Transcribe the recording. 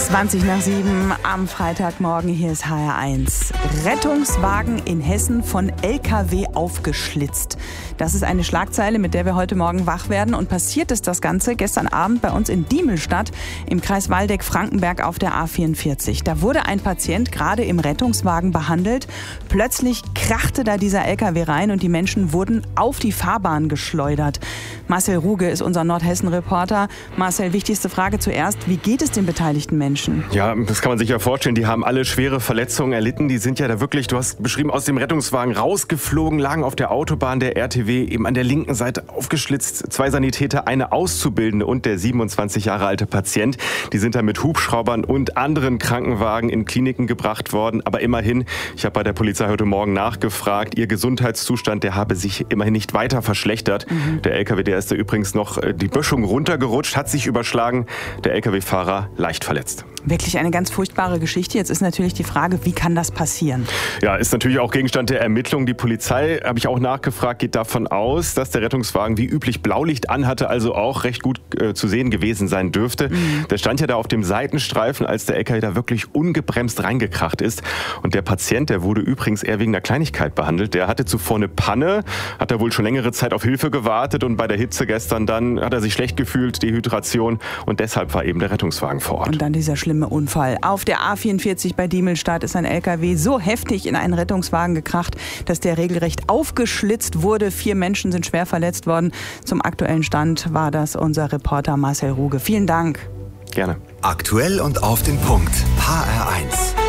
7:20 am Freitagmorgen, hier ist HR1. Rettungswagen in Hessen von LKW aufgeschlitzt. Das ist eine Schlagzeile, mit der wir heute Morgen wach werden. Und passiert ist das Ganze gestern Abend bei uns in Diemelstadt im Kreis Waldeck-Frankenberg auf der A44. Da wurde ein Patient gerade im Rettungswagen behandelt. Plötzlich krachte da dieser LKW rein und die Menschen wurden auf die Fahrbahn geschleudert. Marcel Ruge ist unser Nordhessen-Reporter. Marcel, wichtigste Frage zuerst. Wie geht es den beteiligten Menschen? Ja, das kann man sich ja vorstellen. Die haben alle schwere Verletzungen erlitten. Die sind ja da wirklich, du hast beschrieben, aus dem Rettungswagen rausgeflogen, lagen auf der Autobahn. Der RTW eben an der linken Seite aufgeschlitzt. 2 Sanitäter, eine Auszubildende und der 27 Jahre alte Patient. Die sind da mit Hubschraubern und anderen Krankenwagen in Kliniken gebracht worden. Aber immerhin, ich habe bei der Polizei heute Morgen nachgefragt, ihr Gesundheitszustand, der habe sich immerhin nicht weiter verschlechtert. Der LKW, der ist da übrigens noch die Böschung runtergerutscht, hat sich überschlagen. Der LKW-Fahrer leicht verletzt. Wirklich eine ganz furchtbare Geschichte. Jetzt ist natürlich die Frage, wie kann das passieren? Ja, ist natürlich auch Gegenstand der Ermittlung. Die Polizei, habe ich auch nachgefragt, geht davon aus, dass der Rettungswagen wie üblich Blaulicht anhatte, also auch recht gut zu sehen gewesen sein dürfte. Der stand ja da auf dem Seitenstreifen, als der LKW da wirklich ungebremst reingekracht ist. Und der Patient, der wurde übrigens eher wegen einer Kleinigkeit behandelt. Der hatte zuvor eine Panne, hat da wohl schon längere Zeit auf Hilfe gewartet und bei der Hitze gestern dann hat er sich schlecht gefühlt, Dehydration, und deshalb war eben der Rettungswagen vor Ort. Und dann dieser schlimme Unfall. Auf der A44 bei Diemelstadt ist ein LKW so heftig in einen Rettungswagen gekracht, dass der regelrecht aufgeschlitzt wurde. 4 Menschen sind schwer verletzt worden. Zum aktuellen Stand war das unser Reporter Marcel Ruge. Vielen Dank. Gerne. Aktuell und auf den Punkt. HR1.